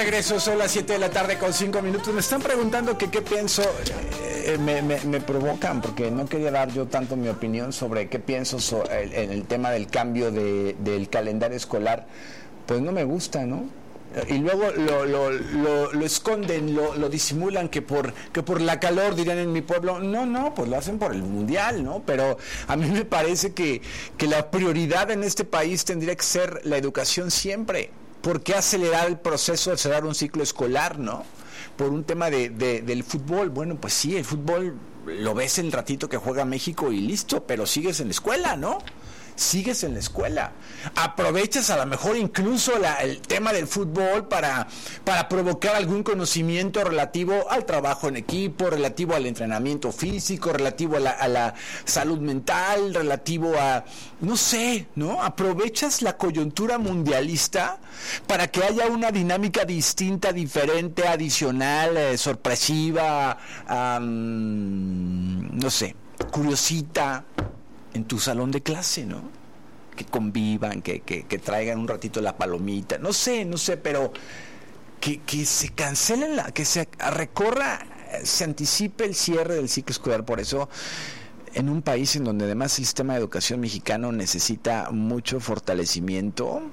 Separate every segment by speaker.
Speaker 1: regreso, son las 7 de la tarde con 5 minutos. Me están preguntando que qué pienso. Me provocan porque no quería dar yo tanto mi opinión sobre qué pienso en el tema del cambio del calendario escolar. Pues no me gusta, ¿no? Y luego lo esconden, lo disimulan que por la calor, dirían en mi pueblo. No, pues lo hacen por el mundial, ¿no? Pero a mí me parece que la prioridad en este país tendría que ser la educación siempre. ¿Por qué acelerar el proceso de cerrar un ciclo escolar, no? Por un tema del fútbol. Bueno, pues sí, el fútbol lo ves el ratito que juega México y listo, pero sigues en la escuela, ¿no? Sigues en la escuela. Aprovechas a lo mejor incluso el tema del fútbol para provocar algún conocimiento relativo al trabajo en equipo, relativo al entrenamiento físico, relativo a la salud mental, relativo a, no sé, ¿no? Aprovechas la coyuntura mundialista para que haya una dinámica distinta, diferente, adicional, sorpresiva, no sé, curiosita en tu salón de clase, ¿no? Que convivan, que traigan un ratito la palomita, no sé, pero que se cancelen, que se recorra, se anticipe el cierre del ciclo escolar. Por eso, en un país en donde además el sistema de educación mexicano necesita mucho fortalecimiento,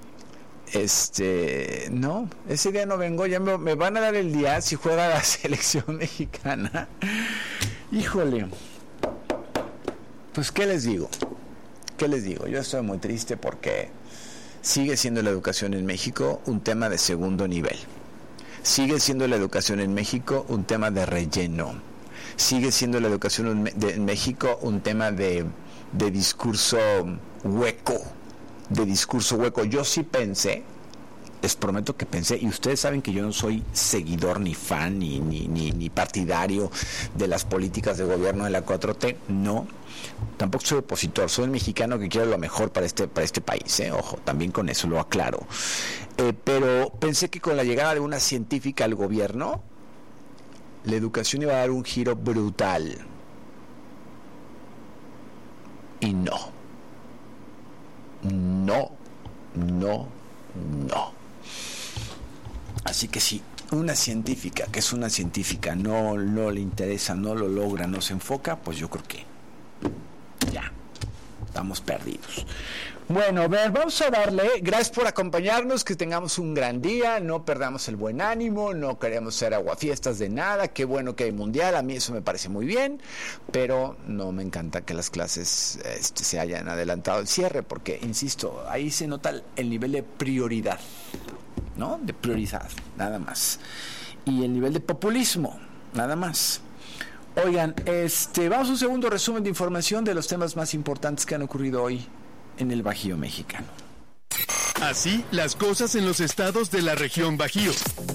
Speaker 1: no, ese día no vengo, ya me van a dar el día si juega la selección mexicana. Híjole. Pues, ¿qué les digo? Yo estoy muy triste porque sigue siendo la educación en México un tema de segundo nivel. Sigue siendo la educación en México un tema de relleno. Sigue siendo la educación en México un tema de discurso hueco. Yo sí pensé, les prometo que pensé, y ustedes saben que yo no soy seguidor ni fan ni partidario de las políticas de gobierno de la 4T, no. Tampoco soy opositor, soy un mexicano que quiere lo mejor para este país, ojo, también con eso lo aclaro. Pero pensé que con la llegada de una científica al gobierno, la educación iba a dar un giro brutal. Y no. Así que si una científica, que es una científica, no le interesa, no lo logra, no se enfoca, pues yo creo que ya estamos perdidos. Bueno, a ver, vamos a darle, gracias por acompañarnos, que tengamos un gran día, no perdamos el buen ánimo, no queremos ser aguafiestas de nada, qué bueno que hay mundial, a mí eso me parece muy bien, pero no me encanta que las clases se hayan adelantado el cierre, porque, insisto, ahí se nota el nivel de prioridad, ¿no? De prioridad, nada más. Y el nivel de populismo, nada más. Oigan, vamos a un segundo resumen de información de los temas más importantes que han ocurrido hoy en el Bajío mexicano.
Speaker 2: Así las cosas en los estados de la región Bajío.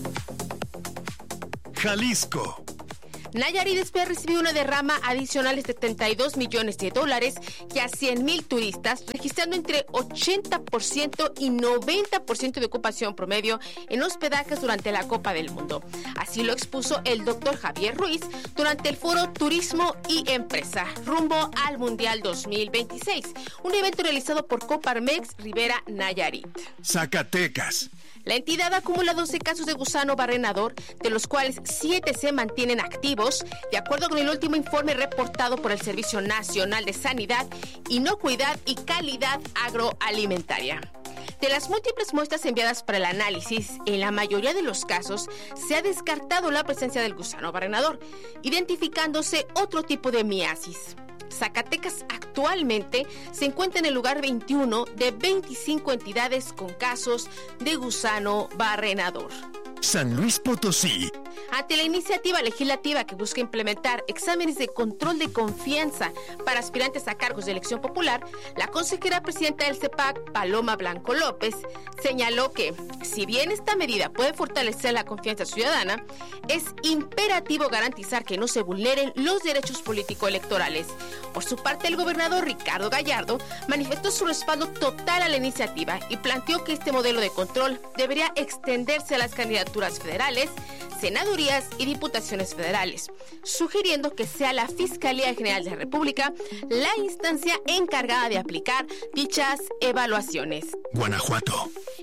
Speaker 2: Jalisco.
Speaker 3: Nayarit espera recibir una derrama adicional de $72 millones y a 100,000 turistas, registrando entre 80% y 90% de ocupación promedio en hospedajes durante la Copa del Mundo. Así lo expuso el doctor Javier Ruiz durante el foro Turismo y Empresa, rumbo al Mundial 2026, un evento realizado por Coparmex Rivera Nayarit.
Speaker 2: Zacatecas.
Speaker 3: La entidad acumula 12 casos de gusano barrenador, de los cuales 7 se mantienen activos, de acuerdo con el último informe reportado por el Servicio Nacional de Sanidad, Inocuidad y Calidad Agroalimentaria. De las múltiples muestras enviadas para el análisis, en la mayoría de los casos se ha descartado la presencia del gusano barrenador, identificándose otro tipo de miasis. Zacatecas actualmente se encuentra en el lugar 21 de 25 entidades con casos de gusano barrenador.
Speaker 2: San Luis Potosí.
Speaker 3: Ante la iniciativa legislativa que busca implementar exámenes de control de confianza para aspirantes a cargos de elección popular, la consejera presidenta del CEPAC, Paloma Blanco López, señaló que, si bien esta medida puede fortalecer la confianza ciudadana, es imperativo garantizar que no se vulneren los derechos político-electorales. Por su parte, el gobernador Ricardo Gallardo manifestó su respaldo total a la iniciativa y planteó que este modelo de control debería extenderse a las candidaturas federales, senadurías y diputaciones federales, sugiriendo que sea la Fiscalía General de la República la instancia encargada de aplicar dichas evaluaciones.
Speaker 2: Guanajuato.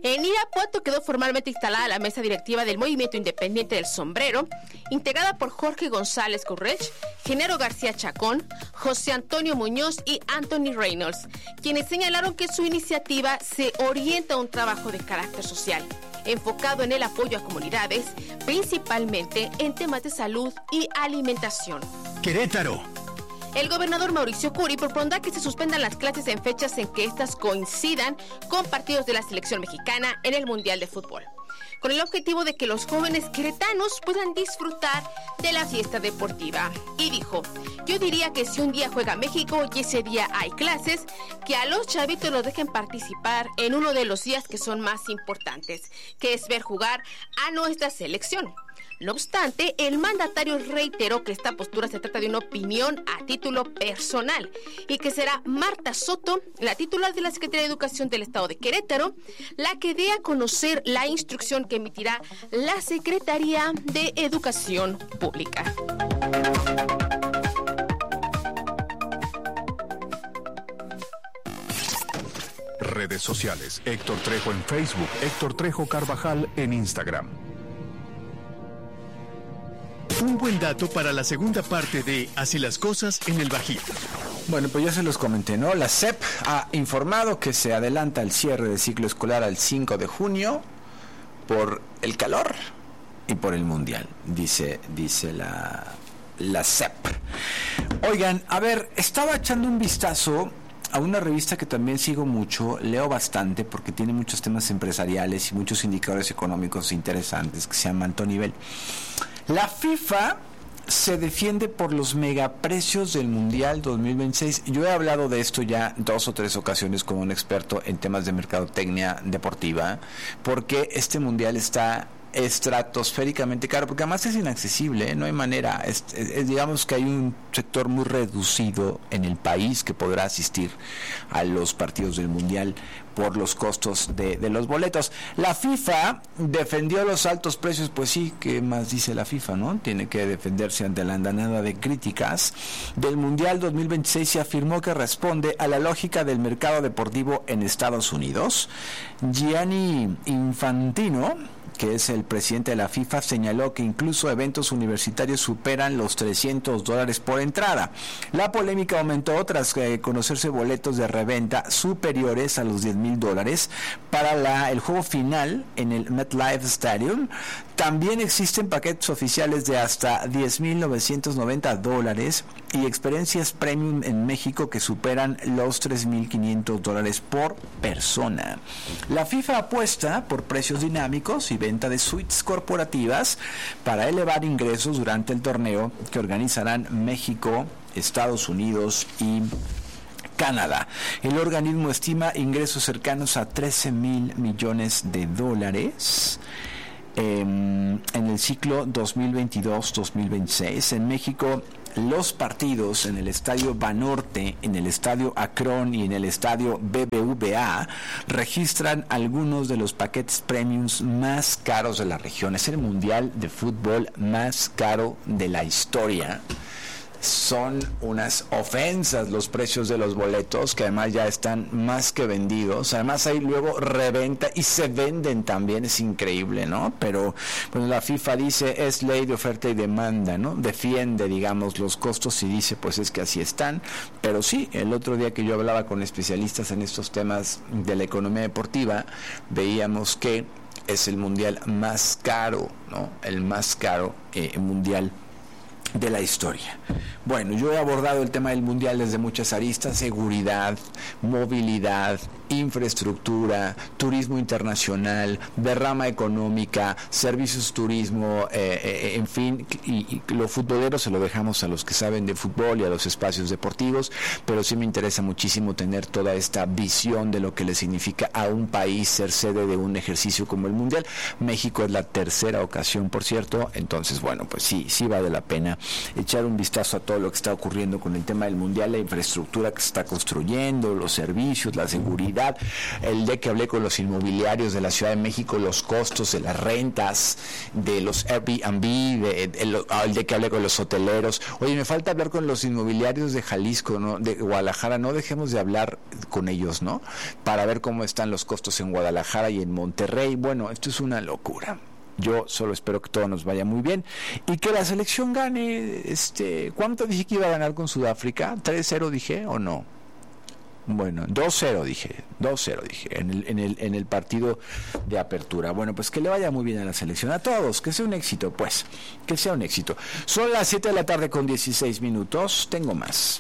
Speaker 3: En Irapuato quedó formalmente instalada la mesa directiva del Movimiento Independiente del Sombrero, integrada por Jorge González Currech, Genaro García Chacón, José Antonio Muñoz y Anthony Reynolds, quienes señalaron que su iniciativa se orienta a un trabajo de carácter social, enfocado en el apoyo a comunidades, principalmente en temas de salud y alimentación.
Speaker 2: Querétaro.
Speaker 3: El gobernador Mauricio Curi propondrá que se suspendan las clases en fechas en que éstas coincidan con partidos de la selección mexicana en el Mundial de Fútbol, con el objetivo de que los jóvenes queretanos puedan disfrutar de la fiesta deportiva. Y dijo, yo diría que si un día juega México y ese día hay clases, que a los chavitos los dejen participar en uno de los días que son más importantes, que es ver jugar a nuestra selección. No obstante, el mandatario reiteró que esta postura se trata de una opinión a título personal y que será Marta Soto, la titular de la Secretaría de Educación del Estado de Querétaro, la que dé a conocer la instrucción que emitirá la Secretaría de Educación Pública.
Speaker 2: Redes sociales. Héctor Trejo en Facebook, Héctor Trejo Carvajal en Instagram. Un buen dato para la segunda parte de Así las cosas en el Bajío.
Speaker 1: Bueno, pues ya se los comenté, ¿no? La SEP ha informado que se adelanta el cierre de ciclo escolar al 5 de junio por el calor y por el Mundial, dice la SEP. Oigan, a ver, estaba echando un vistazo a una revista que también sigo mucho, leo bastante porque tiene muchos temas empresariales y muchos indicadores económicos interesantes, que se llama Alto Nivel. La FIFA se defiende por los megaprecios del Mundial 2026. Yo he hablado de esto ya 2 o 3 ocasiones con un experto en temas de mercadotecnia deportiva, porque este Mundial está estratosféricamente caro, porque además es inaccesible, ¿eh? No hay manera, digamos que hay un sector muy reducido en el país que podrá asistir a los partidos del Mundial por los costos de los boletos. La FIFA defendió los altos precios, pues sí, ¿qué más dice la FIFA, no? Tiene que defenderse ante la andanada de críticas del Mundial 2026 y afirmó que responde a la lógica del mercado deportivo en Estados Unidos. Gianni Infantino, que es el presidente de la FIFA, señaló que incluso eventos universitarios superan los $300 por entrada. La polémica aumentó tras conocerse boletos de reventa superiores a los $10,000 para el juego final en el MetLife Stadium. También existen paquetes oficiales de hasta $10,990 y experiencias premium en México que superan los $3,500 por persona. La FIFA apuesta por precios dinámicos y venta de suites corporativas para elevar ingresos durante el torneo que organizarán México, Estados Unidos y Canadá. El organismo estima ingresos cercanos a $13,000 millones en el ciclo 2022-2026. En México, los partidos en el Estadio Banorte, en el Estadio Akron y en el Estadio BBVA registran algunos de los paquetes premiums más caros de la región. Es el mundial de fútbol más caro de la historia. Son unas ofensas los precios de los boletos, que además ya están más que vendidos. Además hay luego reventa y se venden también, es increíble, ¿no? Pero bueno, la FIFA dice es ley de oferta y demanda, ¿no? Defiende, digamos, los costos y dice pues es que así están. Pero sí, el otro día que yo hablaba con especialistas en estos temas de la economía deportiva, veíamos que es el mundial más caro, ¿no? El más caro mundial de la historia. Bueno, yo he abordado el tema del mundial desde muchas aristas: seguridad, movilidad, infraestructura, turismo internacional, derrama económica, servicios, turismo, en fin, y lo futbolero se lo dejamos a los que saben de fútbol y a los espacios deportivos, pero sí me interesa muchísimo tener toda esta visión de lo que le significa a un país ser sede de un ejercicio como el mundial. México es la tercera ocasión, por cierto, entonces bueno, pues sí vale la pena echar un vistazo a todo lo que está ocurriendo con el tema del mundial, la infraestructura que se está construyendo, los servicios, la seguridad, seguridad. El día que hablé con los inmobiliarios de la Ciudad de México, los costos de las rentas, de los Airbnb, el día que hablé con los hoteleros. Oye, me falta hablar con los inmobiliarios de Jalisco, ¿no? De Guadalajara. No dejemos de hablar con ellos, ¿no? Para ver cómo están los costos en Guadalajara y en Monterrey. Bueno, esto es una locura. Yo solo espero que todo nos vaya muy bien y que la selección gane. ¿Cuánto dije que iba a ganar con Sudáfrica? ¿3-0 dije o no? Bueno, 2-0 dije en el partido de apertura. Bueno, pues que le vaya muy bien a la selección, a todos, que sea un éxito, pues, que sea un éxito. Son las 7 de la tarde con 16 minutos, tengo más.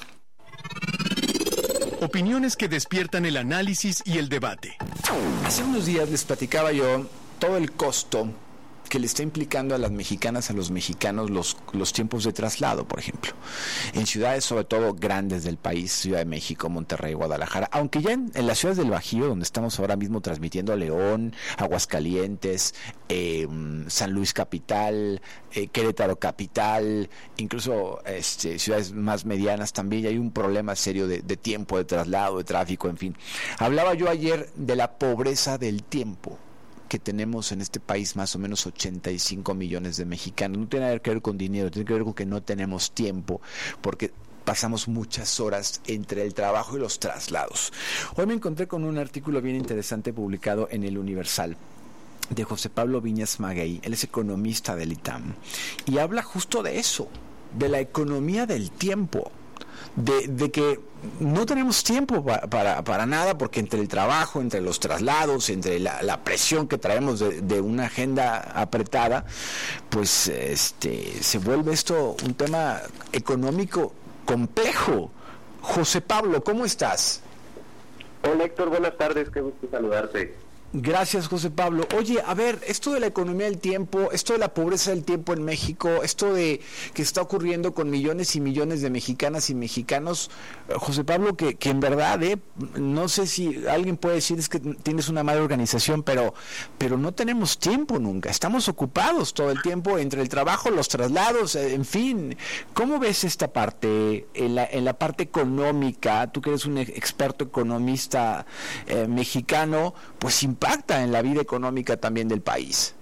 Speaker 2: Opiniones que despiertan el análisis y el debate.
Speaker 1: Hace unos días les platicaba yo todo el costo que le está implicando a las mexicanas, a los mexicanos, los tiempos de traslado, por ejemplo. En ciudades sobre todo grandes del país, Ciudad de México, Monterrey, Guadalajara, aunque ya en las ciudades del Bajío, donde estamos ahora mismo transmitiendo, León, Aguascalientes, San Luis capital, Querétaro capital, incluso ciudades más medianas también, y hay un problema serio de tiempo de traslado, de tráfico, en fin. Hablaba yo ayer de la pobreza del tiempo que tenemos en este país, más o menos 85 millones de mexicanos. No tiene nada que ver con dinero, tiene que ver con que no tenemos tiempo, porque pasamos muchas horas entre el trabajo y los traslados. Hoy me encontré con un artículo bien interesante publicado en El Universal, de José Pablo Viñas Maguey. Él es economista del ITAM, y habla justo de eso, de la economía del tiempo, de que no tenemos tiempo para nada, porque entre el trabajo, entre los traslados, entre la presión que traemos de una agenda apretada, pues se vuelve esto un tema económico complejo. José Pablo, ¿cómo estás?
Speaker 4: Hola Héctor, buenas tardes, qué gusto saludarte.
Speaker 1: Gracias, José Pablo. Oye, a ver, esto de la economía del tiempo, esto de la pobreza del tiempo en México, esto de que está ocurriendo con millones y millones de mexicanas y mexicanos, José Pablo, que en verdad, no sé si alguien puede decir es que tienes una mala organización, pero no tenemos tiempo nunca, estamos ocupados todo el tiempo entre el trabajo, los traslados, en fin. ¿Cómo ves esta parte, en la parte económica? Tú que eres un experto economista mexicano, pues impacta en la vida económica también del país.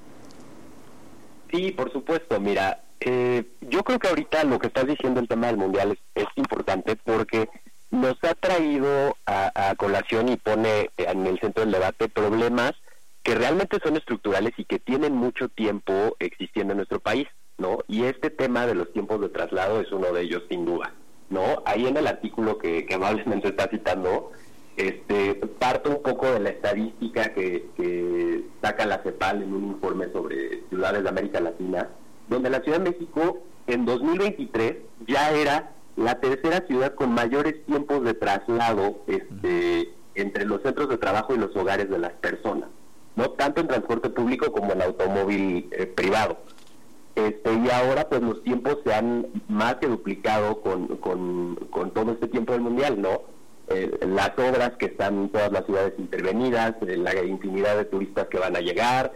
Speaker 4: Sí, por supuesto. Mira, yo creo que ahorita lo que estás diciendo, el tema del mundial, es importante porque nos ha traído a colación y pone en el centro del debate problemas que realmente son estructurales y que tienen mucho tiempo existiendo en nuestro país, ¿no? Y este tema de los tiempos de traslado es uno de ellos, sin duda, ¿no? Ahí en el artículo que amablemente está citando, parto un poco de la estadística que saca la CEPAL en un informe sobre ciudades de América Latina, donde la Ciudad de México en 2023 ya era la tercera ciudad con mayores tiempos de traslado entre los centros de trabajo y los hogares de las personas, no tanto en transporte público como en automóvil privado. Y ahora pues los tiempos se han más que duplicado con todo este tiempo del mundial, ¿no? Las obras que están en todas las ciudades intervenidas, la infinidad de turistas que van a llegar,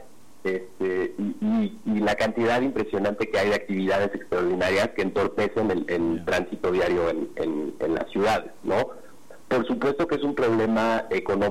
Speaker 4: y la cantidad impresionante que hay de actividades extraordinarias que entorpecen el tránsito diario en las ciudades, ¿no? Por supuesto que es un problema económico